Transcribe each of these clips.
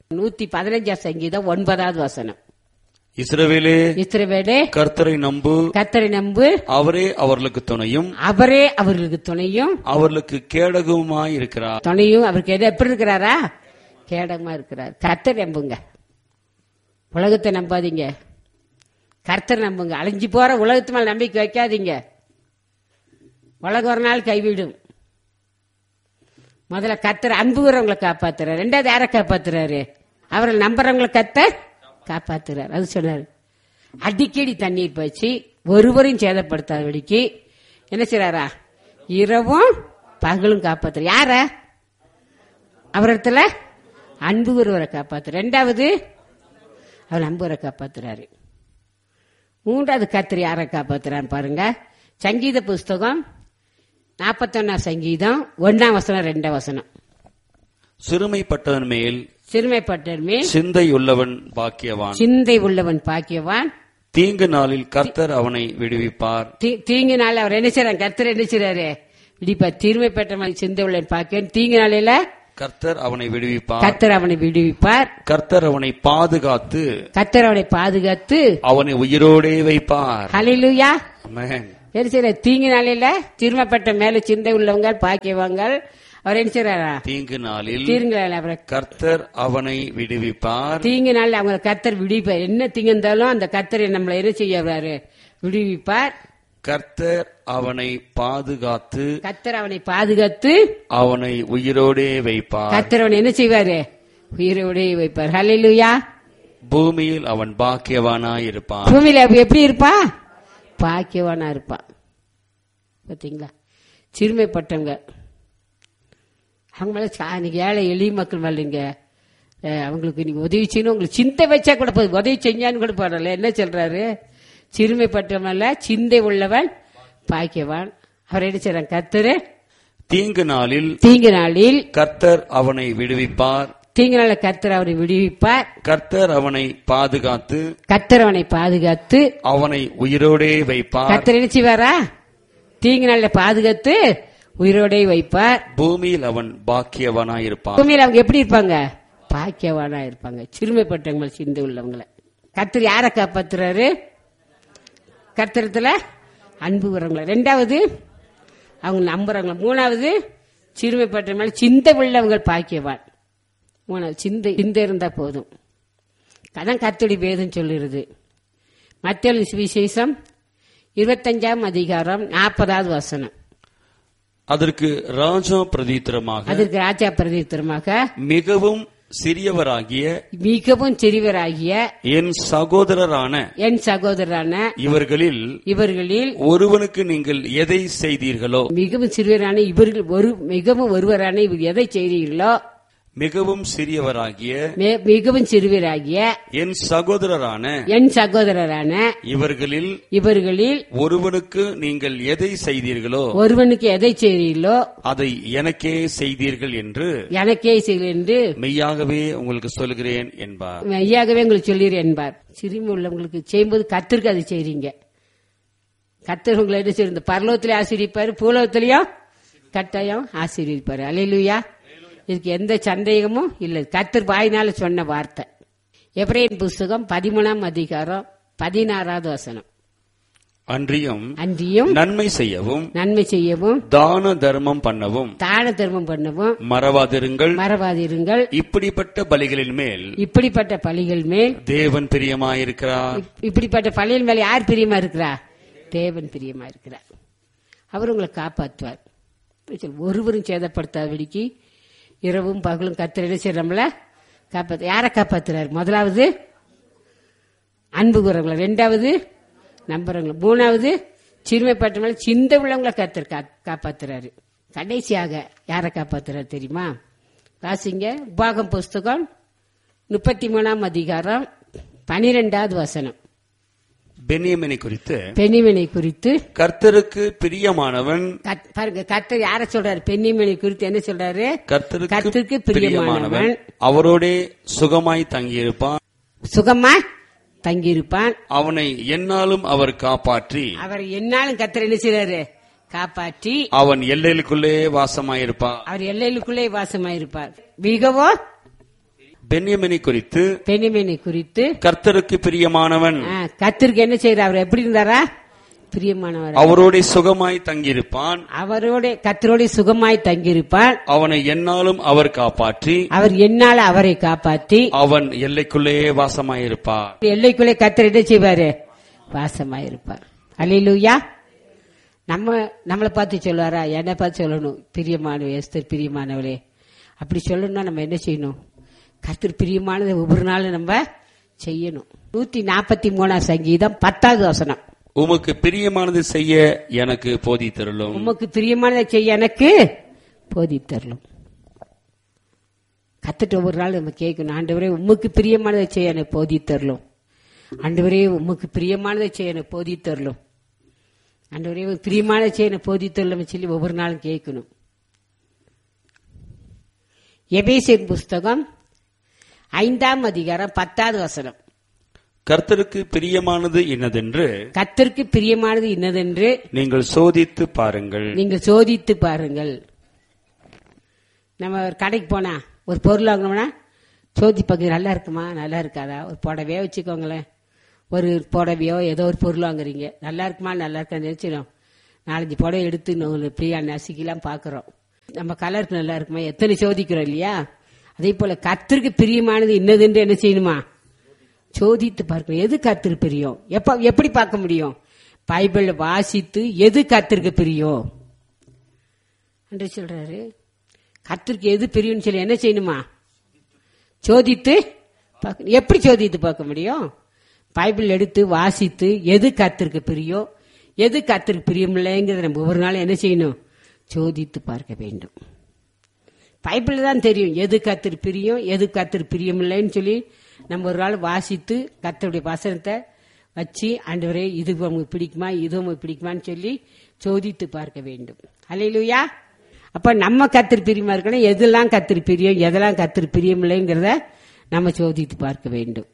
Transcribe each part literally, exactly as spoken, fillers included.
நூத்தி பதினஞ்சாம் சங்கீதம் ஒன்பதாவது வசனம். இஸ்ரவேலே இஸ்ரவேலே கர்த்தரை நம்பு, கர்த்தரை நம்பு, அவரே அவர்களுக்கு துணையும், அவரே அவர்களுக்கு துணையும், அவர்களுக்கு கேடகவுமாய் இருக்கிறார். துணையும் அவருக்கு எது எப்படி இருக்கிறாரா? கேடகமா இருக்கிறார். கர்த்தரை நம்புங்க, உலகத்தை நம்பாதீங்க, கர்த்தரை நம்புங்க. அழிஞ்சு போற உலகத்து மேல நம்பிக்கை வைக்காதீங்க. உலகம் ஒரு நாள் கைவிடும். முதல்ல கர்த்தர் அன்புகிறவங்களை காப்பாத்துறாரு. ரெண்டாவது யாரை காப்பாத்துறாரு? அவரை நம்புறவங்களை கர்த்தர் காப்பாத்துறாரு. அது சொன்னாரு. அடிக்கடி தண்ணீர் பாய்ச்சி ஒருவரையும் சேதப்படுத்தாதபடிக்கு என்ன செய்றாரா? இரவும் பகலும் காப்பாத்துறாரு. யார? அவரிடத்துல அன்புகிறவரை காப்பாத்துறாரு. ரெண்டாவது அவர் அன்புரை காப்பாத்துறாரு. மூன்றாவது கர்த்தர் யாரை காப்பாத்துறான்னு பாருங்க. சங்கீத புஸ்தகம் நாற்பத்தி ஒன்னாம் சங்கீதம் ஒன்னாம் வசனம் ரெண்டாம் வசனம். சிறுமைப்பட்டவன் மேல் சிறுமைப்பட்டவன் மேல் சிந்தை உள்ளவன் பாக்கியவான், சிந்தை உள்ளவன் பாக்கியவான். தீங்கு நாளில் கர்த்தர் அவனை விடுவிப்பார். தீங்கு நாள் அவர் என்ன செய்யறாரு? கர்த்தர் என்ன செய்யறாரு? விடுவிப்பார். சிறுமைப்பட்டவன் சிந்தை உள்ளவன் பாக்கியவான். தீங்கு நாளில கர்த்தர் அவனை விடுவிப்பார். கர்த்தர் அவனை விடுவிப்பார். கர்த்தர் அவனை பாதுகாத்து கர்த்தர் அவனை பாதுகாத்து அவனை உயிரோடே வைப்பார். ஹல்லேலூயா. ஆமென். என்ன செய்யறாரு? தீங்கு நாளில சிறுமைப்பட்ட மேல சிந்தை உள்ளவங்க பாக்கியவாங்க. அவர் என்ன செய்யறாரா? தீங்கு நாளில் தீங்கு நாள் அவரை கர்த்தர் அவனை விடுவிப்பார். தீங்கு நாள் அவங்க கர்த்தர் விடுவிப்பார். என்ன தீங்கு இருந்தாலும் அந்த கர்த்தரை நம்மளை என்ன செய்யறாரு? விடுவிப்பார். கர்த்தர் அவனை பாதுகாத்து கர்த்தர் அவனை பாதுகாத்து அவனை உயிரோடே வைப்பார். கர்த்தர் அவனை என்ன செய்வாரு? உயிரோடே வைப்பார். ஹல்லேலூயா. பூமியில் அவன் பாக்கியவானாய் இருப்பான். பூமியில எப்படி இருப்பா? பாக்கியவானா இருப்பான். பாத்தீங்களா? சிறுமைப்பட்டவங்க அவங்க மேல இன்னைக்கு ஏழை எளிய மக்கள் மேல நீங்க அவங்களுக்கு நீங்க உதவி செய்யணும். உங்களுக்கு சிந்தை வச்சா கூட போதும். உதவி செஞ்சான்னு கூட பாடல. என்ன சொல்றாரு? சிறுமைப்பட்டவன் சிந்தை உள்ளவன் பாக்கியவான். அவர் என்ன செய்றாங்க? கர்த்தர் தீங்கு நாளில் தீங்கு நாளில் கர்த்தர் அவனை விடுவிப்பார். தீங்கு நாளில் கர்த்தர் அவனை விடுவிப்பார். கர்த்தர் அவனை பாதுகாத்து கர்த்தர் அவனை பாதுகாத்து அவனை உயிரோடே வைப்பார். கர்த்தர் என்ன செய்வாரா? தீங்கு நாளில் பாதுகாத்து உயிரோடே வைப்பார். பூமியில் அவன் பாக்கியவானாய் இருப்பான். பூமியில் அவங்க எப்படி இருப்பாங்க? பாக்கியவானா இருப்பாங்க. சிறுமைப்பட்டவங்க சிந்தை உள்ளவங்களை கர்த்தர் யாரை காப்பாத்துறாரு? கர்த்தரத்துல அன்பு வரவங்கள. ரெண்டாவது அவங்க நம்புறவங்க. மூணாவது சிறுமைப்பட்டவங்க சிந்தை உள்ளவங்க பாக்கியவான். மூணாவது சிந்தை சிந்தை இருந்தா போதும். அதான் கர்த்தருடைய வேதம் சொல்லுறது. மத்தேயு சுவிசேஷம் இருபத்தஞ்சாம் அதிகாரம் நாற்பதாவது வசனம். அதற்கு ராஜா பிரதித்திரமாக அதற்கு ராஜா பிரதித்திரமாக மிகவும் சிறியவராகிய மிகவும் சிறியவராகிய என் சகோதரரான என் சகோதரரான இவர்களில் இவர்களில் ஒருவனுக்கு நீங்கள் எதை செய்தீர்களோ, மிகவும் சிறியவரான இவர்கள் ஒரு மிகவும் ஒருவரான இவர் எதை செய்தீர்களோ, மிகவும் சிறியவராகிய மிகவும் சிறுவராகிய என் சகோதரரான என் சகோதரரான இவர்களில் இவர்களில் ஒருவனுக்கு நீங்கள் எதை செய்தீர்களோ, ஒருவனுக்கு எதை செய்தீர்களோ அதை எனக்கே செய்தீர்கள் என்று எனக்கே செய்தீர்கள் என்று மெய்யாகவே உங்களுக்கு சொல்கிறேன் என்பார். மெய்யாகவே உங்களுக்கு சொல்கிறேன் என்பார். சிறுமி உள்ளவங்களுக்கு செய்யும்போது கர்த்தருக்கு அதை செய்றீங்க. கர்த்தர் உங்களை என்ன செய்ய பரலோகத்திலே ஆசீர்வதிப்பாரு, பூலோகத்திலையும் கட்டாயம் ஆசீர்வதிப்பாரு. அல்லேலூயா. இதுக்கு எந்த சந்தேகமும் இல்லை. கர்த்தர் வாயினால சொன்ன வார்த்தை. எபிரேயர் புஸ்தகம் பதிமூணாம் அதிகாரம் பதினாறாவது வசனம். அன்றியும் அன்றியும் நன்மை செய்யவும் நன்மை செய்யவும் தான தர்மம் பண்ணவும் தான தர்மம் பண்ணவும் மறவாதிருங்கள் மறவாதிருங்கள் இப்படிப்பட்ட பலிகளின் மேல் இப்படிப்பட்ட பலிகள் மேல் தேவன் பிரியமாயிருக்கிறார். இப்படிப்பட்ட பலிகள் மேல் யார் பிரியமா இருக்கிறா? தேவன் பிரியமா இருக்கிறார். அவர் உங்களை காப்பாற்றுவார். ஒருவரும் சேதப்படுத்தாதபடிக்கு இரவும் பகலும் கர்த்தர் என்ன செய்யறோம்ல காப்பாத்து. யாரை காப்பாத்துறாரு? முதலாவது அன்பு கூறவங்கள, ரெண்டாவது நம்புறவங்கள, மூணாவது சிறுமைப்பட்ட சிந்தை உள்ளவங்களை கர்த்தர் காப்பாத்துறாரு. கடைசியாக யாரை காப்பாத்துறாரு தெரியுமா? வாசிங்க உபாகம் புஸ்தகம் முப்பத்தி மூணாம் அதிகாரம் பனிரெண்டாவது வசனம். பென்யமீனை குறித்து பென்யமீனை குறித்து கர்த்தருக்கு பிரியமானவன். பாருங்க, கர்த்தர் யார சொல்றாரு? பென்யமீனை குறித்து என்ன சொல்றாரு? கர்த்தருக்கு பிரியமானவன் அவரோடே சுகமாய் தங்கியிருப்பான். சுகமாய் தங்கியிருப்பான். அவனை எந்நாளும் அவர் காப்பாற்றி அவர் எந்நாளும் கர்த்தர் என்ன செய்றாரு? காப்பாற்றி அவன் எல்லைகளுக்குள்ளே வாசமாயிருப்பார். அவர் எல்லைகளுக்குள்ளே வாசமாயிருப்பார். மிகவும் பென்யமீனை குறித்து பென்யமீனை குறித்து கர்த்தருக்கு பிரியமானவன், ஆ, கர்த்தருக்கு என்ன செய்யறார்? அவர் எப்படி இருந்தாரா? பிரியமானவர். அவரோட சுகமாய் தங்கியிருப்பான். அவரோட கர்த்தரோட சுகமாய் தங்கியிருப்பான். அவனை எந்நாளும் அவர் காப்பாற்றி அவர் என்னால அவரை காப்பாற்றி அவன் எல்லைக்குள்ளேயே வாசமாயிருப்பார். எல்லைக்குள்ளே கர்த்தர் என்ன செய்வாரு? வாசமாயிருப்பார். அல்லேலூயா. நம்ம நம்மளை பார்த்து சொல்லுவாரா? என்னை பார்த்து சொல்லணும், பிரியமானவ எஸ்தர் பிரியமானவளே. அப்படி சொல்லணும்னா நம்ம என்ன செய்யணும்? கர்த்தர் பிரியமானதை ஒவ்வொரு நாளும் நம்ம செய்யணும். நூத்தி நாற்பத்தி மூணாம் சங்கீதம் பத்தாவது வசனம். உமக்கு பிரியமானது செய்ய எனக்கு போதித்தருளும். உமக்கு பிரியமானதை செய்ய எனக்கு போதித்தருளும். கத்துட்டு ஒவ்வொரு நாள் நம்ம கேட்கணும், ஆண்டவரே உமக்கு பிரியமானதை செய்ய எனக்கு போதித்தருளும். ஆண்டவரே உமக்கு பிரியமானதை செய்ய எனக்கு போதித்தருளும். ஆண்டவரே பிரியமானதை செய்ய எனக்கு போதித்தருளும் சொல்லி ஒவ்வொரு நாளும் கேட்கணும். எபேசியர் புஸ்தகம் ஐந்தாம் அதிகாரம் பத்தாவது வசனம். கர்த்தருக்கு பிரியமானது இன்னதென்று கர்த்தருக்கு பிரியமானது இன்னதென்று நீங்கள் சோதித்து பாருங்கள். நீங்கள் சோதித்து பாருங்கள். நம்ம ஒரு கடைக்கு போனா ஒரு பொருள் வாங்கணும்னா சோதி பார்க்க, நல்லா இருக்குமா நல்லா இருக்காதா? ஒரு புடவையோ வச்சுக்கோங்களேன், ஒரு புடவையோ ஏதோ ஒரு பொருள் வாங்குறீங்க, நல்லா இருக்குமா நல்லா இருக்கான்னு நினைச்சிடும். நாலஞ்சு புடவை எடுத்து இப்படியா நசுக்கலாம் பாக்குறோம், நம்ம கலருக்கு நல்லா இருக்குமா, எத்தனை சோதிக்கிறோம் இல்லையா? அதே போல கர்த்தருக்கு பிரியமானது இன்னதென்று என்ன செய்யணுமா? சோதித்து பார்க்கணும். எது கர்த்தருக்கு பிரியம்? எப்ப எப்படி பார்க்க முடியும்? பைபிள் வாசித்து எது கர்த்தருக்கு பிரியம் என்று சொல்றாரு. கர்த்தருக்கு எது பிரியும் சொல்லி என்ன செய்யணுமா? சோதித்து பார்க்கணும். எப்படி சோதித்து பார்க்க முடியும்? பைபிள் எடுத்து வாசித்து எது கர்த்தருக்கு பிரியம், எது கர்த்தருக்கு பிரியமில்லைங்கிறத நம்ம ஒவ்வொரு நாளும் என்ன செய்யணும்? சோதித்து பார்க்க வேண்டும். பைபிள் தான் தெரியும் எது கர்த்தருக்கு பிரியம், எது கர்த்தருக்கு பிரியமில்லைன்னு சொல்லி நம்ம ஒரு நாள் வாசித்து கர்த்தருடைய வசனத்தை வச்சு ஆண்டவரே இது உங்களுக்கு பிடிக்குமா, இது உங்களுக்கு பிடிக்குமான்னு சொல்லி சோதித்து பார்க்க வேண்டும். அல்லேலூயா. அப்ப நம்ம கர்த்தருக்கு பிரியமா இருக்கணும். எதெல்லாம் கர்த்தருக்கு பிரியம், எதெல்லாம் கர்த்தருக்கு பிரியமில்லைங்கிறத நம்ம சோதித்து பார்க்க வேண்டும்.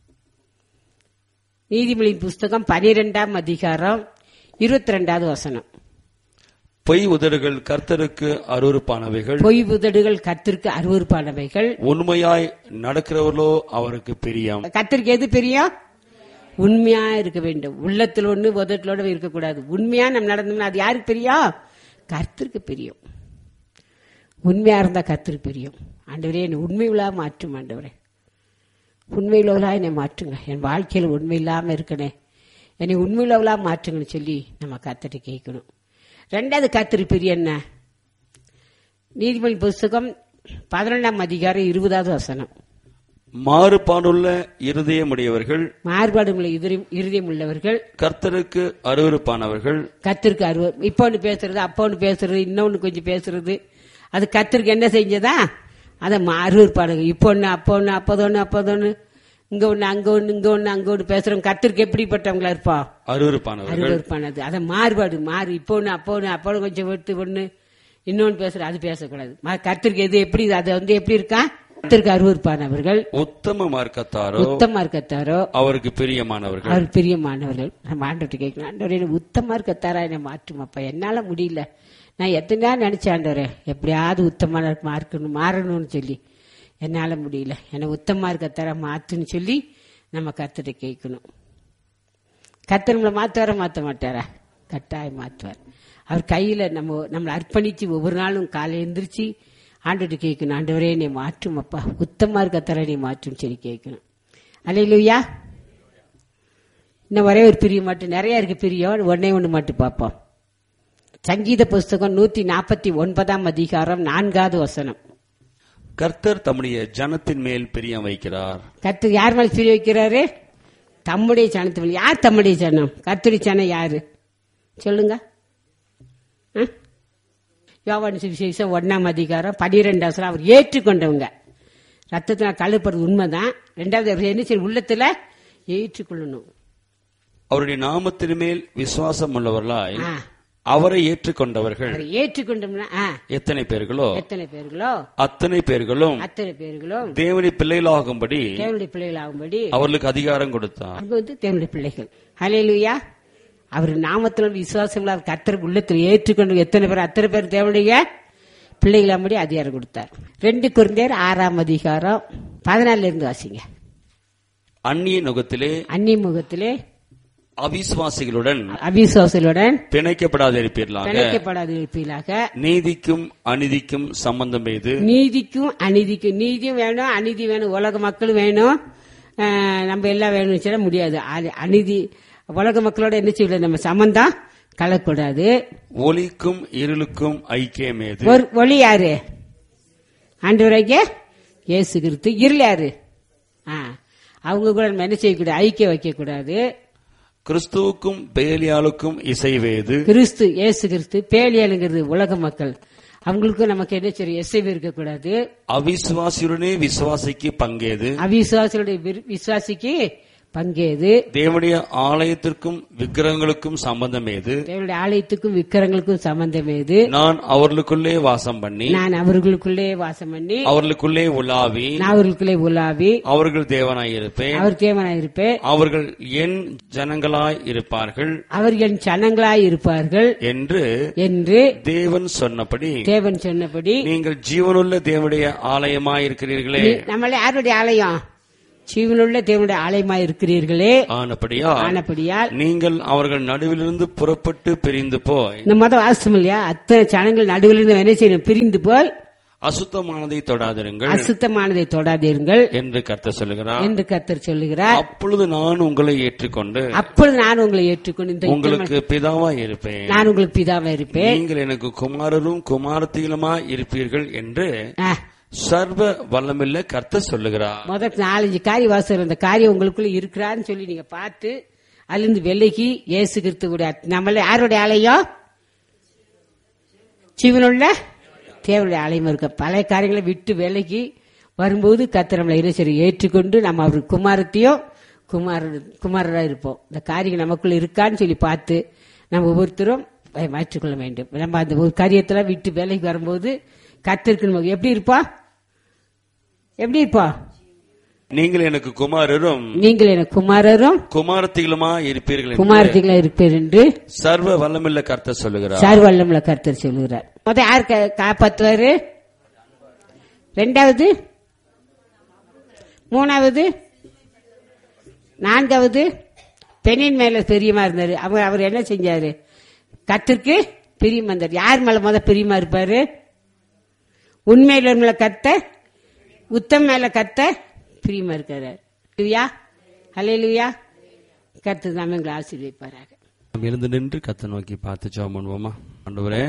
நீதிமொழியின் புஸ்தகம் பனிரெண்டாம் அதிகாரம் இருபத்தி ரெண்டாவது வசனம். பொய் உதடுகள் கர்த்தருக்கு அருவருப்பானவைகள். பொய் உதடுகள் கர்த்தருக்கு அருவருப்பானவைகள். உண்மையாய் நடக்கிறவர்களோ அவருக்கு பிரியம். கர்த்தருக்கு எது பிரியம்? உண்மையா இருக்க வேண்டும். உள்ளத்தில் ஒண்ணு உதட்டலோட இருக்கக்கூடாது. உண்மையா நம்ம நடந்தோம்னா அது யாருக்கு பிரியம்? கர்த்தருக்கு பிரியம். உண்மையா இருந்தா கர்த்தருக்கு பிரியம். ஆண்டவரே என்னை உண்மை உள்ளா மாற்றும், ஆண்டவரே உண்மை உள்ளவளா என்னை மாற்றுங்க, என் வாழ்க்கையில் உண்மை இல்லாம இருக்கனே என்னை உண்மை உள்ளவளா மாற்றுங்கன்னு சொல்லி நம்ம கர்த்தரை கேட்கணும். ரெண்டாவது கர்த்தருக்கு பிரியம் என்ன? நீதிமொழி புஸ்தகம் பதினொன்றாம் அதிகாரம் இருபதாவது வசனம். மாறுபாடுள்ள இருதயமுடையவர்கள் மாறுபாடுள்ள இருதயம் உள்ளவர்கள் கர்த்தருக்கு அருவருப்பானவர்கள். கர்த்தருக்கு அருவ இப்ப ஒண்ணு பேசுறது, அப்ப ஒண்ணு பேசுறது, இன்னொன்னு கொஞ்சம் பேசுறது, அது கர்த்தருக்கு என்ன செஞ்சதா? அதை அருவருப்பாடுங்க. இப்ப ஒண்ணு அப்ப ஒண்ணு அப்பதொன்னு அப்பதொன்னு இங்க ஒண்ணு அங்க ஒண்ணு இங்க ஒண்ணு அங்க ஒண்ணு பேசுறோம். கர்த்தருக்கு எப்படிப்பட்டவங்களா இருப்பா? அருவருப்பானவர்கள். அருவருப்பானது. அதை மாறுபாடு மாறு. இப்ப ஒண்ணு அப்ப ஒண்ணு அப்ப கொஞ்சம் எடுத்து ஒண்ணு இன்னொன்னு பேசுற, அது பேசக்கூடாது. கர்த்தருக்கு எது எப்படி, அது வந்து எப்படி இருக்கா? கர்த்தருக்கு அருவருப்பானவர்கள். உத்தம மார்க்கத்தாரோ உத்தம மார்க்கத்தாரோ அவருக்கு பிரியமானவர்கள். அவர் பிரியமானவர்கள். நம்ம ஆண்டவர்கிட்ட கேட்கணும், ஆண்டவரே உத்தம மார்க்கத்தாரா என்னை மாற்றும் அப்பா, என்னால முடியல, நான் எத்தனை நேரம் நினைச்சேன் ஆண்டவரே எப்படியாவது உத்தம மார்க்கணும் மாறணும்னு சொல்லி, என்னால முடியல, என்னை உத்தம மார்க்கத்தாரா மாத்துன்னு சொல்லி நம்ம கர்த்தரை கேட்கணும். கர்த்தர் நம்மளை மாத்துவார மாற்ற மாட்டாரா? கட்டாயம் மாத்துவார். அவர் கையில நம்ம நம்மளை அர்ப்பணிச்சு ஒவ்வொரு நாளும் காலை எந்திரிச்சு ஆண்டவர்கிட்ட கேட்கணும், ஆண்டவரே என்னை மாற்றும் அப்பா, உத்தம இருக்கத்தார நீ மாற்றும் சொல்லி கேட்கணும். அல்லேலூயா. இன்னும் ஒரே ஒரு பிரியம் மட்டும், நிறைய இருக்கு பிரியம், ஒன்னே ஒண்ணு மட்டும் பார்ப்போம். சங்கீத புஸ்தகம் நூத்தி நாற்பத்தி ஒன்பதாம் அதிகாரம் நான்காவது வசனம். கர்த்தர் தம்முடைய ஜனத்தின் மேல் பிரியம் வைக்கிறார். கர்த்தர் யார் மேல் பிரியம் வைக்கிறாரு? தம்முடைய ஜனத்து மேல். யார் தம்முடைய ஜனம்? கர்த்தருடைய ஜனம் யாரு சொல்லுங்க? யோவான் சுவிசேஷம் ஒன்னாம் அதிகாரம் பனிரெண்டாம் வசனம். அவர் ஏற்றுக்கொண்டவங்க. ரத்தத்தினால் கழுவுறது உண்மைதான். ரெண்டாவது என்ன செய்ய? உள்ளத்துல ஏற்றுக்கொள்ளணும். அவருடைய நாமத்தின் மேல் விசுவாசம் உள்ளவர்களாய் அவரை ஏற்றுக்கொண்டவர்கள் ஏற்றுக்கொண்டோம்னா எத்தனை பேர்களோ எத்தனை பேர்களோ அத்தனை பேர்களும் அத்தனை பேர்களும் தேவனுடைய பிள்ளைகளாகும்படி தேவனுடைய பிள்ளைகளாகும்படி அவர்களுக்கு அதிகாரம் கொடுத்தார். அவங்க வந்து தேவனுடைய பிள்ளைகள். ஹல்லேலூயா. அவர் நாமத்தில் விசுவாசம் கர்த்தர் உள்ளத்தில் ஏற்றுக்கொண்டு எத்தனை பேர் அத்தனை பேர் தேவனுடைய பிள்ளைகளாகும்படி அதிகாரம் கொடுத்தார். ரெண்டு கொரிந்தியர் ஆறாம் அதிகாரம் பதினாலுல இருந்து வாசிங்க. அந்நிய நுகத்திலே அந்நிய முகத்திலே அவிசுவாசிகளுடன் அவிசுவாசிகளுடன் பிணைக்கப்படாதிருப்பீர்களாக பிணைக்கப்படாதிருப்பீர்களாக. நீதிக்கும் அநீதிக்கும் சம்பந்தம் எது? நீதிக்கும் அநீதிக்கும், நீதியும் வேணும் அநீதி வேணும். உலக மக்களும் வேணும், அஹ், நம்ம எல்லாம் வேணும்னு சொல்ல முடியாது. அ- அநீதி உலக மக்களோட என்ன செய்யல, நம்ம சம்பந்தம் கலக்கூடாது. ஒளிக்கும் இருளுக்கும் ஐக்கியம் ஏது? ஒரு ஒளி யாரு? ஆண்டவராகிய இயேசு கிறிஸ்து. இருள் யாரு? ஆ, அவங்க கூட நம்ம என்ன செய்யக்கூடாது, ஐக்கியம் வைக்க கூடாது. கிறிஸ்துவுக்கும் பேலியாளுக்கும் இசைவேது? கிறிஸ்து இயேசு கிறிஸ்து. பேலியலுங்கிறது உலக மக்கள், அவங்களுக்கும் நமக்கு என்ன செய்யும், இசைவு இருக்கக்கூடாது. அவிசுவாசியுடனே விசுவாசிக்கு பங்கேது? அவிசுவாசிகளுடைய வி- விசுவாசிக்கு பங்கேது. தேவனுடைய ஆலயத்திற்கும் விக்கிரகங்களுக்கும் சம்பந்தம் ஏது? தேவனுடைய ஆலயத்துக்கும் விக்கிரங்களுக்கும் சம்பந்தம் ஏது? நான் அவர்களுக்குள்ளே வாசம் பண்ணி நான் அவர்களுக்குள்ளே வாசம் பண்ணி அவர்களுக்குள்ளே உலாவி நான் அவர்களுக்குள்ளே உலாவி அவர்கள் தேவனாயிருப்பேன், அவர் தேவனாயிருப்பேன், அவர்கள் என் ஜனங்களாய் இருப்பார்கள் அவர் என் சனங்களாய் இருப்பார்கள் என்று என்று தேவன் சொன்னபடி தேவன் சொன்னபடி. நீங்கள் ஜீவனுள்ள தேவனுடைய ஆலயமாய் இருக்கிறீர்களே. நீ- நம்மள யாருடைய ஆலயம்? ஜீவனுள்ள தேவனுடைய ஆலயமாய் இருக்கிறீர்களே. ஆனபடியா ஆனபடியால் நீங்கள் அவர்கள் நடுவிலிருந்து புறப்பட்டு பிரிந்து போய் இந்த மத வாசம் இல்லையா, அத்தனை சனங்கள் நடுவில் இருந்து என்ன செய்யணும், பிரிந்து போய் அசுத்தமானதை தொடாதிருங்கள் அசுத்தமானதை தொடாதீர்கள் என்று கர்த்தர் சொல்லுகிறார். என்று கர்த்தர் சொல்லுகிறார். அப்பொழுது நான் உங்களை ஏற்றுக்கொண்டு அப்பொழுது நான் உங்களை ஏற்றுக்கொண்டு இந்த உங்களுக்கு பிதாவாய் இருப்பேன், நான் உங்களுக்கு பிதாவா இருப்பேன். நீங்கள் எனக்கு குமாரரும் குமாரத்திலுமாய் இருப்பீர்கள் என்று ஆ, சர்வ வல்லமில்ல கர்த்தர் சொல்லுகிறார். முதல் நாலஞ்சு காரிய வாசல், அந்த காரியம் உங்களுக்குள்ள இருக்கிறான்னு சொல்லி நீங்க பார்த்து அதிலிருந்து விலகி இயேசு கிறிஸ்துவுடைய நம்மள யாருடைய ஆலயம்? ஜீவனுள்ள தேவனுடைய ஆலயம் இருக்க. பழைய காரியங்களை விட்டு விலகி வரும்போது கர்த்தர் நம்மளை இறைச்சரை ஏற்றுக்கொண்டு நம்ம அவருக்கு குமாரத்தையும் குமார குமாரரா இருப்போம். இந்த காரியம் நமக்குள்ள இருக்கான்னு சொல்லி பார்த்து நம்ம ஒவ்வொருத்தரும் மாற்றிக்கொள்ள வேண்டும். நம்ம அந்த ஒரு காரியத்துல விட்டு விலகி வரும்போது கர்த்தருக்கு நம்ம எப்படி இருப்போம்? எப்படி இருப்போம்? நீங்கள் எனக்கு குமாரரும் நீங்கள் எனக்கு குமாரரும் குமாரத்திலுமா இருப்பீர்கள் என்று குமாரத்திகளா இருப்பீர் என்று சர்வ வல்லமில்ல கர்த்தர் சொல்லுகிறார். சார்வல்லம்ல கர்த்தர் சொல்லுகிறார். முதல் யார் கா- காப்பாத்துவாரு? ரெண்டாவது, மூணாவது, நான்காவது பெண்ணின் மேல பிரியமா இருந்தாரு. அவர் அவர் என்ன செஞ்சாரு? கர்த்தருக்கு பிரியமா இருந்தார். யார் மேல முத பிரியமா இருப்பாரு? உண்மையில உண்மையில கத்த உத்தம் மேல கத்த பிரியமா இருக்காரு. லூயா, ஹல்லேலூயா. கர்த்தர் நாம எங்களை ஆசீர்வதிப்பாராக. நாம் எழுந்து நின்று கர்த்தரை நோக்கி பார்த்து ஜெபம் பண்ணுவோமா? ஆண்டவரே,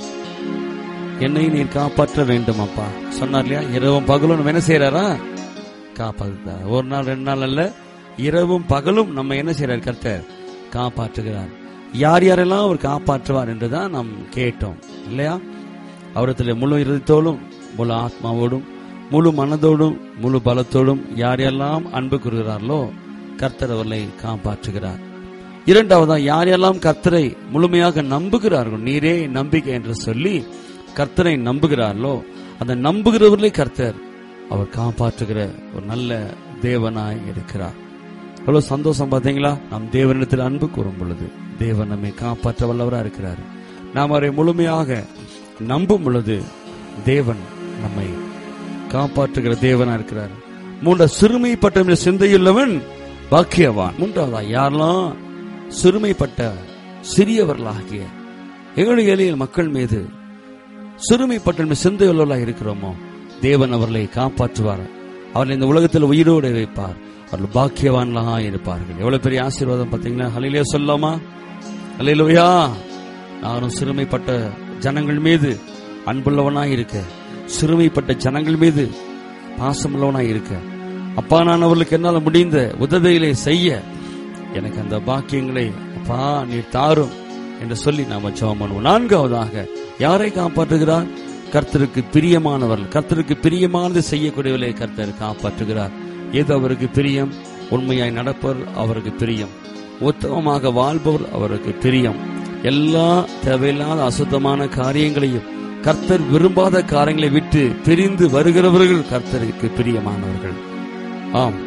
என்னை நீர் காப்பாற்ற வேண்டும் அப்பா சொன்னார் இல்லையா? இரவும் பகலும் நம்ம என்ன செய்யறாரா? காப்பாற்றுறார். ஒரு நாள் ரெண்டு நாள் அல்ல, இரவும் பகலும் நம்ம என்ன செய்யறார்? கர்த்தர் காப்பாற்றுகிறார். யார் யாரெல்லாம் அவர் காப்பாற்றுவார் என்றுதான் நாம் கேட்டோம் இல்லையா? அவரத்தில் முழு இருதயத்தோடும் முழு ஆத்மாவோடும் முழு மனதோடும் முழு பலத்தோடும் யார் யாரெல்லாம் அன்பு கூறுகிறார்களோ கர்த்தர் அவர்களை காப்பாற்றுகிறார். இரண்டாவதா, யார் யாரெல்லாம் கர்த்தரை முழுமையாக நம்புகிறார்கள், நீரே நம்பிக்கை என்று சொல்லி கர்த்தரை நம்புகிறார்களோ அந்த நம்புகிறவர்களை கர்த்தர் அவர் காப்பாற்றுகிற ஒரு நல்ல தேவனாய் இருக்கிறார். எவ்வளவு சந்தோஷம் பார்த்தீங்களா? நாம் தேவனிடத்தில் அன்பு கூறும் பொழுது தேவன் நம்மை காப்பாற்ற வல்லவராக இருக்கிறார். நாம் அவரை முழுமையாக நம்பும் பொழுது தேவன் நம்மை காப்பாற்றுகிற தேவனா இருக்கிறார். மூன்றாவது, சிறுமைப்பட்ட சிந்தையுள்ளவன் பாக்கியவான். மூன்றாவதா, யாரெல்லாம் சிறுமைப்பட்ட சிறியவர்களாகிய எங்களுடைய எளிய மக்கள் மீது சிறுமைப்பட்ட சிந்தையுள்ளவர்களாக இருக்கிறோமோ தேவன் அவர்களை காப்பாற்றுவார். அவர்களை இந்த உலகத்தில் உயிரோடு வைப்பார். அவர்கள் பாக்கியவான்களாக இருப்பார்கள். எவ்வளவு பெரிய ஆசீர்வாதம் பார்த்தீங்களா? ஹல்லேலூயா சொல்லாமா? ஹல்லேலூயா. நானும் சிறுமைப்பட்ட ஜனங்கள் மீது அன்புள்ளவனாய் இருக்க, சிறுமைப்பட்ட ஜனங்கள் மீது பாசமுள்ளவனாய் இருக்க, அப்பா நான் அவர்களுக்கு என்னால் முடிந்த உதவிகளை செய்ய எனக்கு அந்த பாக்கியங்களை அப்பா நீர் தாரும் என்று சொல்லி நாம ஜெபம் பண்ணுவோம். நான்காவதாக, யாரை காப்பாற்றுகிறார்? கர்த்தருக்கு பிரியமானவர்கள். கர்த்தருக்கு பிரியமானது செய்யக்கூடியவர்களை கர்த்தர் காப்பாற்றுகிறார். எது அவருக்கு பிரியம்? உண்மையாய் நடப்பவர் அவருக்கு பிரியம், உத்தமமாக வாழ்பவர் அவருக்கு பிரியம். எல்லா தேவையில்லாத அசுத்தமான காரியங்களையும் கர்த்தர் விரும்பாத காரியங்களை விட்டு பிரிந்து வருகிறவர்கள் கர்த்தருக்கு பிரியமானவர்கள். ஆம்,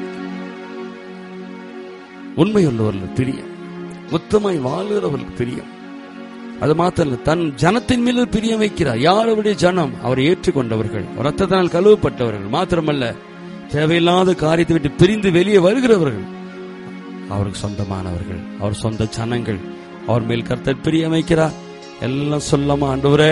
உண்மையுள்ளவர்கள் பிரியம், உத்தமாய் வாழ்கிறவர்கள் பிரியம். அது மாத்திரம் தன் ஜனத்தின் மீது பிரியம் வைக்கிறார். யார் அவருடைய ஜனம்? அவரை ஏற்றுக்கொண்டவர்கள், ரத்தத்தினால் கழுவப்பட்டவர்கள். மாத்திரமல்ல தேவையில்லாத காரியத்தை விட்டு பிரிந்து வெளியே வருகிறவர்கள் அவருக்கு சொந்தமானவர்கள், அவர் சொந்த ஜனங்கள். அவர் மேல் கர்த்தர் பிரியமைக்கிறார். எல்லாம் சொல்லாம, ஆண்டவரே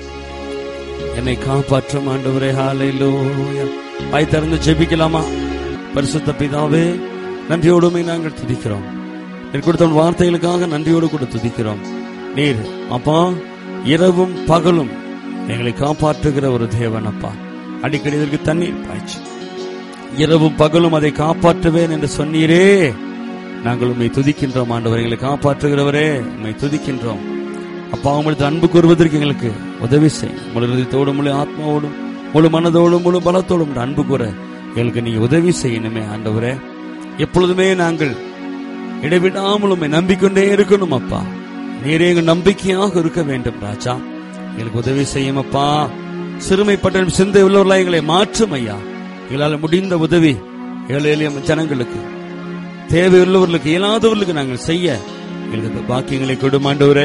என்னை காப்பாற்றும் ஆண்டவரே. ஹல்லேலூயா. வாய் திறந்து ஜெபிக்கலாமா? பரிசுத்த பிதாவே, நன்றியோடுமே நாங்கள் துதிக்கிறோம். நீர் கொடுத்த வார்த்தைகளுக்காக நன்றியோடு கூட துதிக்கிறோம். நீர் அப்பா இரவும் பகலும் எங்களை காப்பாற்றுகிற ஒரு தேவன் அப்பா. அடிக்கடி இதற்கு தண்ணீர் பாய்ச்சி இரவும் பகலும் அதை காப்பாற்றுவேன் என்று சொன்னீரே. நாங்கள் உண்மை துதிக்கின்றோம் ஆண்டவர். எங்களை காப்பாற்றுகிறவரே உண்மை துதிக்கின்றோம் அப்பா. உங்களுக்கு அன்பு கூறுவதற்கு எங்களுக்கு உதவி செய்யும். முழு இதயத்தோடும், முழு ஆத்மாவோடும், முழு மனதோடும், முழு பலத்தோடும் அன்பு கூற எங்களுக்கு நீங்க உதவி செய்யணுமே ஆண்டவரே. எப்பொழுதுமே நாங்கள் இடைவிடாமல் உண்மை நம்பிக்கொண்டே இருக்கணும் அப்பா. நீரே எங்கள் நம்பிக்கையாக இருக்க வேண்டும் ராஜா. எங்களுக்கு உதவி செய்யும் அப்பா. சிறுமைப்பட்ட சிந்தை உள்ளவர்களாக எங்களை மாற்றும் ஐயா. எங்களால் முடிந்த உதவி ஏழை எளிய ஜனங்களுக்கு, தேவையுள்ளவர்களுக்கு, இயலாதவர்களுக்கு நாங்கள் செய்ய எங்களுக்கு பாக்கியங்களை கொடும் ஆண்டவரே.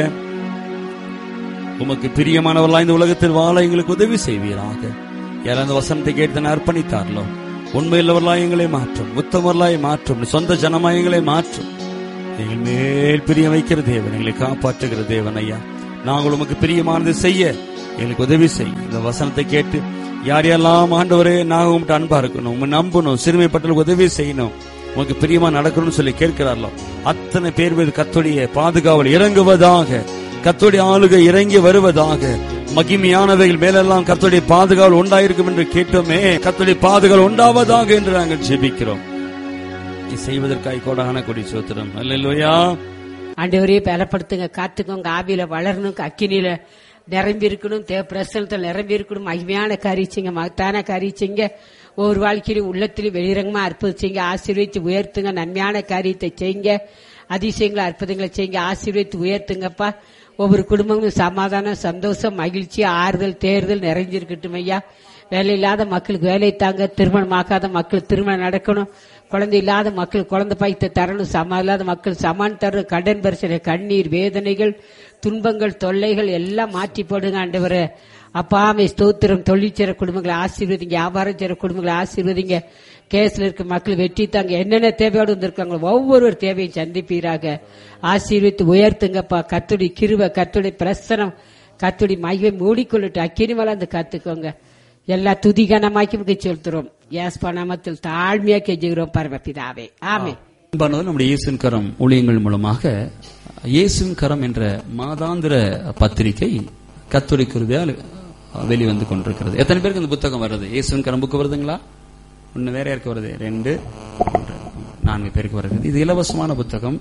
உமக்கு பிரியமானவர்களா இந்த உலகத்தில் வாழ எங்களுக்கு உதவி செய்வீராக. யாரும் அந்த வசனத்தை கேட்டு அர்ப்பணித்தார்களோ உண்மையுள்ளவர்களாய் எங்களை மாற்றும், உத்தமர்களாய் மாற்றும், சொந்த ஜனமாய் எங்களை மாற்றும். எங்கள் மேல் பிரியம் வைக்கிற தேவன், எங்களை காப்பாற்றுகிற தேவன் ஐயா. நாங்கள் உமக்கு பிரியமானது செய்ய எங்களுக்கு உதவி செய்யும். இந்த வசனத்தை கேட்டு யார் யாரெல்லாம் ஆண்டவரே நாங்கள் உங்கள்கிட்ட அன்பா இருக்கணும், உங்க நம்பணும், சிறுமைப்பட்டவர்களுக்கு உதவி செய்யணும், உனக்கு பிரியமா நடக்கணும்னு சொல்லி கேட்கிறார்களோ அத்தனை பேர் மீது கர்த்தருடைய பாதுகாவல் இறங்குவதாக, கர்த்தருடைய ஆளுகை இறங்கி வருவதாக. மகிமையானவைகள் மேலெல்லாம் கர்த்தருடைய பாதுகாவல் உண்டாயிருக்கும் என்று கேட்டோமே. கர்த்தருடைய பாதுகாவல் உண்டாவதாக என்று நாங்கள் ஜெபிக்கிறோம். செய்வதற்காக கோடான கொடி சோத்திரம். அல்லேலூயா. ஆண்டவரே பலப்படுத்துங்க, காத்துக்கோங்க. ஆவியில வளரணும், அக்கினியில நிரம்பி இருக்கணும், தேவ பிரசனத்தில் நிரம்பி இருக்கணும். மகிமையான காரிச்சிங்க, மகத்தான காரிச்சிங்க. ஒவ்வொரு வாழ்க்கையிலும் உள்ளத்திலும் வெளிரங்கமா அற்புதம் ஆசீர்வதித்து உயர்த்துங்க. நன்மையான காரியத்தை செய்யுங்க, அதிசயங்களை அற்புதங்களை செய்யுங்க, ஆசீர்வதித்து உயர்த்துங்கப்பா. ஒவ்வொரு குடும்பமும் சமாதானம், சந்தோஷம், மகிழ்ச்சி, ஆறுதல், தேர்தல் நிறைஞ்சிருக்கட்டும் ஐயா. வேலை இல்லாத மக்களுக்கு வேலை தாங்க, திருமணம் ஆகாத மக்கள் திருமணம் நடக்கணும், குழந்தை இல்லாத மக்கள் குழந்தை பாய்த்த தரணும், சமா இல்லாத மக்கள் சமான் தரணும். கடன் பிரச்சனை, கண்ணீர், வேதனைகள், துன்பங்கள், தொல்லைகள் எல்லாம் மாற்றி போடுங்க ஆண்டவரே. அப்பாமை ஸ்தோத்திரம். தொழிற்சேர குடும்பங்களை ஆசீர்வதிங்க, வியாபாரம் செய்ற குடும்பங்களை ஆசீர்வதிங்க. கேஸ்ல இருக்க மக்கள் வெற்றி தாங்க. என்னென்ன தேவையோடு வந்திருக்காங்களோ ஒவ்வொரு தேவையும் சந்திப்பீராக. ஆசீர்வித்து உயர்த்துங்கப்பா. கர்த்தருடைய கிருபை, கர்த்தருடைய பிரசனம், கர்த்தருடைய மகிமை மூடிக்கொள்ளட்டு. அக்கினி வளர்ந்து காத்துக்கோங்க. எல்லா துதிகனமாக்கி செலுத்துறோம். யாஸ்பா நாமத்தில் தாழ்மையா கெஞ்சுகிறோம் பரமபிதாவே, ஆமென். நம்முடைய இயேசுவின் கரம் ஊழியங்கள் மூலமாக இயேசுவின் கரம் என்ற மாதாந்திர பத்திரிகை கர்த்தருடைய கிருபையால் வெளிவந்து கொண்டிருக்கிறது. எத்தனை பேருக்கு இந்த புத்தகம் வருது? இயேசுவின் கரம் புக்கு வருதுங்களா? ஒன்னு வேற யாருக்கு வருது? ரெண்டு, மூன்று, நான்கு பேருக்கு வருது. இது இலவசமான புத்தகம்.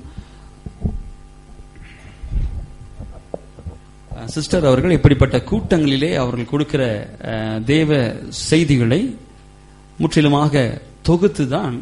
சிஸ்டர் அவர்கள் இப்படிப்பட்ட கூட்டங்களிலே அவர்கள் கொடுக்கிற தேவ செய்திகளை முற்றிலுமாக தொகுத்துதான்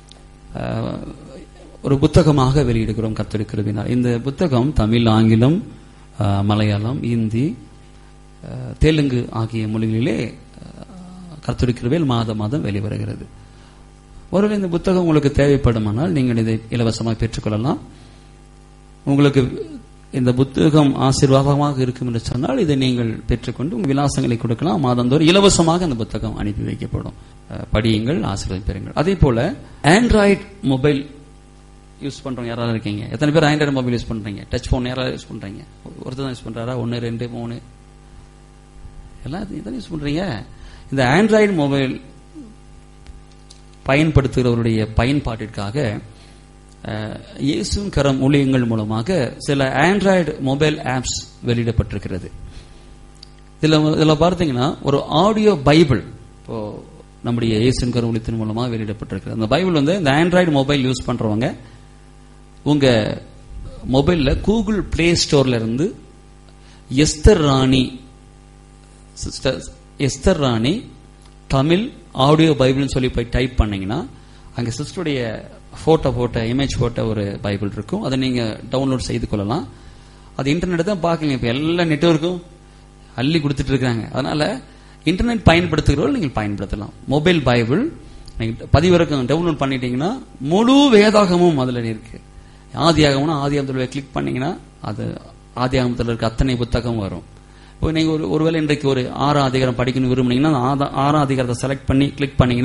ஒரு புத்தகமாக வெளியிடுகிறோம் கர்த்தருடைய கிருபையினால். இந்த புத்தகம் தமிழ், ஆங்கிலம், மலையாளம், இந்தி, தெலுங்கு ஆகிய மொழிகளிலே கர்த்தருடைய கிருபையில் மாதம் மாதம் வெளிவருகிறது. ஒருவேளை இந்த புத்தகம் உங்களுக்கு தேவைப்படுமானால் நீங்கள் இதை இலவசமாக பெற்றுக்கொள்ளலாம். உங்களுக்கு இந்த புத்தகம் ஆசீர்வாதமாக இருக்கும் என்று சொன்னால் இதை நீங்கள் பெற்றுக்கொண்டு உங்கள் விலாசங்களை கொடுக்கலாம். மாதந்தோறும் இலவசமாக அந்த புத்தகம் அனுப்பி வைக்கப்படும். படியுங்கள், ஆசீர்வாதம் பெறுங்கள். அதே போல ஆண்ட்ராய்டு மொபைல் யூஸ் பண்றவங்க யாராவது இருக்கீங்க? எத்தனை பேர் ஆண்ட்ராய்டு மொபைல் யூஸ் பண்றீங்க? டச் போன் யாராவது யூஸ் பண்றீங்க? ஒருத்தர் தான் யூஸ் பண்றாரா? ஒன்னு, ரெண்டு, மூணு, எல்லாம் இதான் யூஸ் பண்றீங்க. இந்த ஆண்ட்ராய்டு மொபைல் பயன்படுத்துகிறவருடைய பயன்பாட்டிற்காக இயேசுவின் கரம் ஊழியங்கள் மூலமாக சில ஆண்ட்ராய்டு மொபைல் ஆப்ஸ் வெளியிடப்பட்டிருக்கிறது. இதுல இதுல பார்த்தீங்கன்னா ஒரு ஆடியோ பைபிள் இப்போ நம்முடைய இயேசுவின் கரம் ஊழியத்தின் மூலமாக வெளியிடப்பட்டிருக்கிறது. அந்த பைபிள் வந்து இந்த ஆண்ட்ராய்டு மொபைல் யூஸ் பண்றவங்க உங்க மொபைல்ல கூகுள் பிளே ஸ்டோர்ல இருந்து எஸ்தர் ராணி சிஸ்டர் எஸ்தர் ராணி தமிழ் ஆடியோ பைபிள்னு சொல்லி போய் டைப் பண்ணீங்கன்னா அங்க சிஸ்டருடைய போட்டோ போட்ட இமேஜ் போட்ட ஒரு பைபிள் இருக்கும். அதை நீங்க டவுன்லோட் செய்து கொள்ளலாம். அது இன்டர்நெட் தான் பாக்கீங்க. இப்ப எல்லா நெட்வொர்க்கும் அள்ளி கொடுத்துட்டு இருக்காங்க. அதனால இன்டர்நெட் பயன்படுத்துகிறவர்கள் நீங்கள் பயன்படுத்தலாம். மொபைல் பைபிள் நீங்க பதிவிறக்கம் டவுன்லோட் பண்ணிட்டீங்கன்னா முழு வேதாகமும் அதுல இருக்கு. ஆதியாகம்னா ஆதியாகமத்தில் கிளிக் பண்ணீங்கன்னா அது ஆதியாகமத்தில் இருக்க அத்தனை புத்தகம் வரும். இப்போ நீங்க ஒரு ஒருவேளை இன்றைக்கு ஒரு ஆறாம் அதிகாரம் படிக்கணும் விரும்புனீங்கன்னா ஆறாம் அதிகாரத்தை செலக்ட் பண்ணி கிளிக் பண்ணீங்கன்னா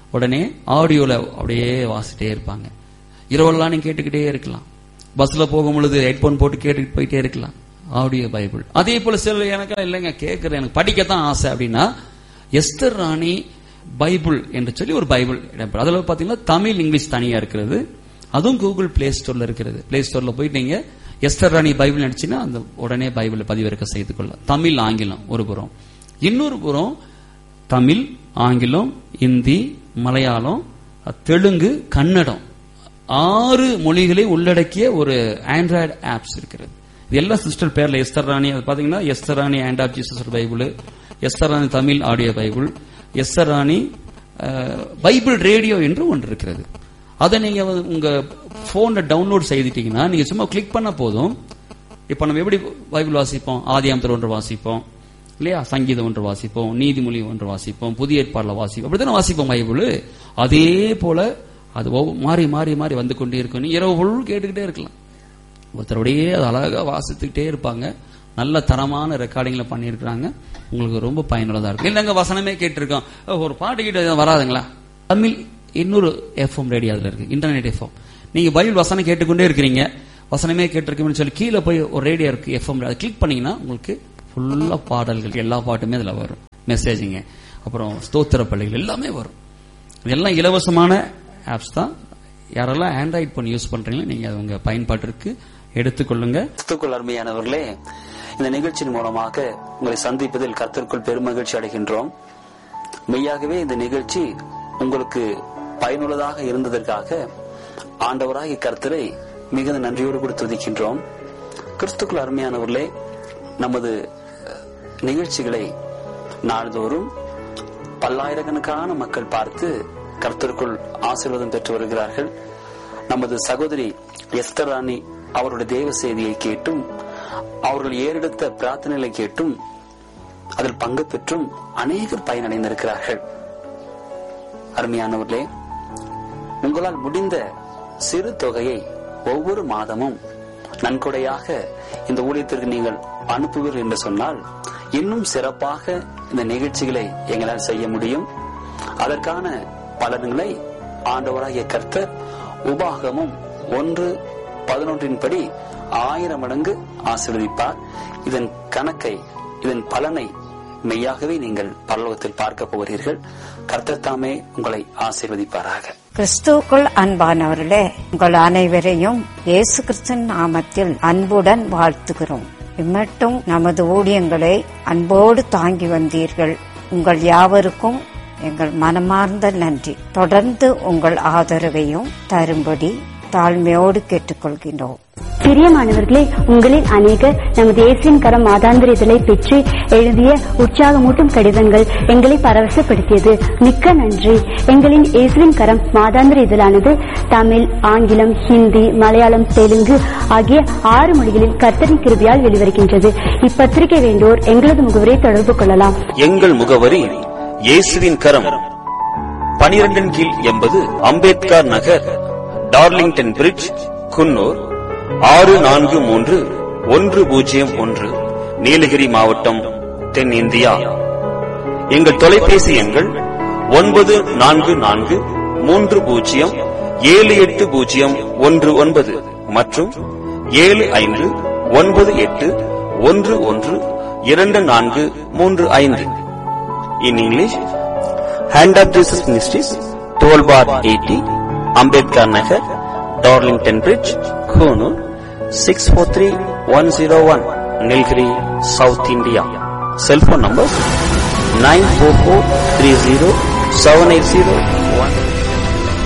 உடனே ஆடியோல அப்படியே வாசிட்டே இருப்பாங்க. இரவெல்லாம் நீங்க கேட்டுக்கிட்டே இருக்கலாம். பஸ்ல போகும் பொழுது ஹெட்போன் போட்டு கேட்டுக்கிட்டு போயிட்டே இருக்கலாம். Audio Bible. அதே போல சில எனக்கு இல்லைங்க கேட்கறேன், எனக்கு படிக்கத்தான் ஆசை அப்படின்னா எஸ்தர் ராணி பைபிள் என்று சொல்லி ஒரு பைபிள் இடம்பெறும். அதுல பாத்தீங்கன்னா தமிழ் இங்கிலீஷ் தனியா இருக்கிறது. அதுவும் கூகுள் பிளே ஸ்டோர்ல இருக்கிறது. பிளே ஸ்டோர்ல போயிட்டு நீங்க எஸ்தர் ராணி பைபிள் நினைச்சுன்னா அந்த உடனே பைபிளை பதிவிறக்க செய்து கொள்ள. தமிழ் ஆங்கிலம் ஒரு புறம், இன்னொரு புறம் தமிழ் ஆங்கிலம் இந்தி மலையாளம் தெலுங்கு கன்னடம் ஆறு மொழிகளை உள்ளடக்கிய ஒரு ஆண்ட்ராய்டு ஆப்ஸ் இருக்கிறது. இது எல்லா சிஸ்டர் பேர்ல எஸ்தர் ராணி பாத்தீங்கன்னா Esther Rani and app Jesus Bible, Esther Rani Tamil audio Bible, Esther Rani Bible radio என்று ஒன்று இருக்கிறது. அதை நீங்க உங்க போன்ல டவுன்லோட் செய்துட்டீங்கன்னா நீங்க சும்மா கிளிக் பண்ண போதும். இப்ப நம்ம எப்படி பைபிள் வாசிப்போம்? ஆதியாகமத்தில் ஒன்று வாசிப்போம் இல்லையா, சங்கீதம் ஒன்று வாசிப்போம், நீதிமொழி ஒன்று வாசிப்போம், புதிய ஏற்பாடுல வாசிப்போம், அப்படித்தானே வாசிப்போம் பைபிள். அதே போல அது மாறி மாறி மாறி வந்து கொண்டே இருக்கும். நீ இரவு பொருள் கேட்டுக்கிட்டே இருக்கலாம். ஒருத்தருடைய அது அழகா வாசித்துக்கிட்டே இருப்பாங்க. நல்ல தரமான ரெக்கார்டிங்ல பண்ணியிருக்கிறாங்க. உங்களுக்கு ரொம்ப பயனுள்ளதா இருக்கும். இல்லைங்க வசனமே கேட்டிருக்கோம், ஒரு பாட்டு கிட்ட வராதுங்களா? தமிழ் இன்னொரு எஃப்எம் ரேடியோ அதுல இருக்கு, இன்டர்நெட் எஃப்எம். நீங்க பைபிள் வசனம் கேட்டுக்கொண்டே இருக்கிறீங்க, வசனமே கேட்டிருக்கீங்கன்னு சொல்லி கீழே போய் ஒரு ரேடியோ இருக்கு எஃப்எம், அதை கிளிக் பண்ணீங்கன்னா உங்களுக்கு ஃபுல்லா பாடல்கள் எல்லா பாட்டுமே அதுல வரும். மெசேஜிங்க, அப்புறம் ஸ்தோத்திர பள்ளிகள் எல்லாமே வரும். இதெல்லாம் இலவசமான ஆப்ஸ் தான். யாரெல்லாம் ஆண்ட்ராய்டு போன் யூஸ் பண்றீங்களோ நீங்க அது உங்க பயன்பாட்டிற்கு எடுத்துக்கொள்ளுங்க. கிறிஸ்துவுக்குள் அருமையானவர்களே, இந்த நிகழ்ச்சியின் மூலமாக உங்களை சந்திப்பதில் கர்த்தருக்குள் பெருமகிழ்ச்சி அடைகின்றோம். மெய்யாகவே இந்த நிகழ்ச்சி உங்களுக்கு பயனுள்ளதாக இருந்ததற்காக ஆண்டவராகிய கர்த்தரை மிகுந்த நன்றியோடு கூட துதிக்கின்றோம். கிறிஸ்துவுக்குள் அருமையானவர்களே, நமது நிகழ்ச்சிகளை நாள்தோறும் பல்லாயிரக்கணக்கான மக்கள் பார்த்து கர்த்தருக்குள் ஆசீர்வாதம் பெற்று வருகிறார்கள். நமது சகோதரி எஸ்தர் ராணி அவருடைய தேவ செய்தியை கேட்டும் அவர்கள் ஏறெடுத்த பிரார்த்தனைகளை கேட்டும் அதில் பங்கு பெற்றும் அநேகர் பயனடைந்திருக்கிறார்கள். அருமையானவர்களே, உங்களால் முடிந்த சிறு தொகையை ஒவ்வொரு மாதமும் நன்கொடையாக இந்த ஊழியத்திற்கு நீங்கள் அனுப்புவீர்கள் என்று சொன்னால் இன்னும் சிறப்பாக இந்த நிகழ்ச்சிகளை எங்களால் செய்ய முடியும். அதற்கான பலன்களை ஆண்டவராகிய கர்த்தர் உபாகமும் ஒன்று பதினொன்றின் படி ஆயிரம் மடங்கு ஆசீர்வதிப்பார். இதன் கணக்கை, இதன் பலனை மெய்யாகவே நீங்கள் பரலோகத்தில் பார்க்க போகிறீர்கள். கர்த்தர் தாமே உங்களை ஆசீர்வதிப்பாராக. கிறிஸ்துவுக்குள் அன்பானவர்களே, உங்கள் அனைவரையும் இயேசு கிறிஸ்துவின் நாமத்தில் அன்புடன் வாழ்த்துகிறோம். இம்மட்டும் நமது ஊழியங்களை அன்போடு தாங்கி வந்தீர்கள். உங்கள் யாவருக்கும் எங்கள் மனமார்ந்த நன்றி. தொடர்ந்து உங்கள் ஆதரவையும் தரும்படி தாழ்மையோடு கேட்டுக்கொள்கின்றோம். பிரியமானவர்களே, உங்களில் அநேகர் நமது இயேசுவின் கரம் மாதாந்திர இதழை பெற்று எழுதிய உற்சாகமூட்டும் கடிதங்கள் எங்களை பரவசப்படுத்தியது. மிக்க நன்றி. எங்களின் இயேசுவின் கரம் மாதாந்திர இதழானது தமிழ், ஆங்கிலம், ஹிந்தி, மலையாளம், தெலுங்கு ஆகிய ஆறு மொழிகளில் கர்த்தரின் கிருபையால் வெளிவருகின்றது. இப்பத்திரிகை வேண்டோர் எங்களது முகவரை தொடர்பு கொள்ளலாம். எங்கள் முகவரி இயேசுவின் கரம், பனிரெண்டின் கீழ் எண்பது அம்பேத்கர் நகர், டார்லிங்டன் பிரிட்ஜ், குன்னூர் ஆறு நான்கு மூன்று ஒன்று பூஜ்ஜியம் ஒன்று, நீலகிரி மாவட்டம், தென் இந்தியா. எங்கள் தொலைபேசி எண்கள் ஒன்பது நான்கு நான்கு மூன்று பூஜ்ஜியம் ஏழு எட்டு பூஜ்ஜியம் ஒன்று ஒன்பது மற்றும் ஏழு ஐந்து ஒன்பது எட்டு ஒன்று ஒன்று இரண்டு நான்கு மூன்று ஐந்து. In English, hand of Jesus ministries, twelve bar eighty, Ambedkar Nagar, Darlington bridge, Coonoor six four three one zero one, Nilgiri, south India. Cellphone number nine four four three zero seven eight zero one.